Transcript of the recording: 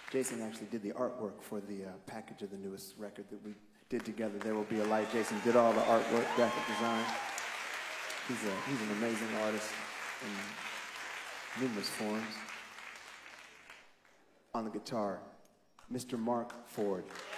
Jason actually did the artwork for the package of the newest record that we did together, There Will Be a Light. Jason did all the artwork, graphic design. He's an amazing artist in numerous forms. On the guitar, Mr. Mark Ford.